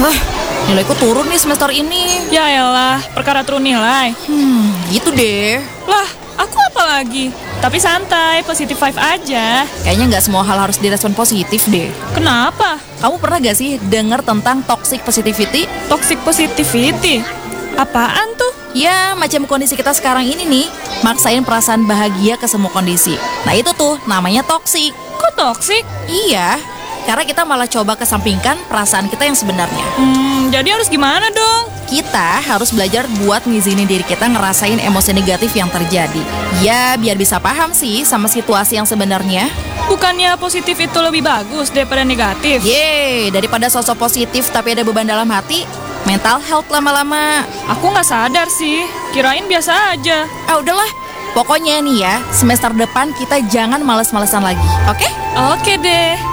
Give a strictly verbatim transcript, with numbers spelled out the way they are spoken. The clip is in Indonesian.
Ah, nilaiku turun nih semester ini. Ya elah, perkara turun nilai. Hmm, gitu deh. Lah, aku apa lagi? Tapi santai, positive vibe aja. Kayaknya nggak semua hal harus direspon positif deh. Kenapa? Kamu pernah gak sih denger tentang toxic positivity? Toxic positivity? Apaan tuh? Ya, macam kondisi kita sekarang ini nih, maksain perasaan bahagia ke semua kondisi. Nah itu tuh namanya toxic. Kok toxic? Iya, karena kita malah coba kesampingkan perasaan kita yang sebenarnya. Hmm, jadi harus gimana dong? Kita harus belajar buat ngizinin diri kita ngerasain emosi negatif yang terjadi. Ya, biar bisa paham sih sama situasi yang sebenarnya. Bukannya positif itu lebih bagus daripada negatif? Yeay, daripada sosok positif tapi ada beban dalam hati, mental health lama-lama. Aku nggak sadar sih, kirain biasa aja. Ah udahlah, pokoknya nih ya, semester depan kita jangan males-malesan lagi, oke? Oke deh.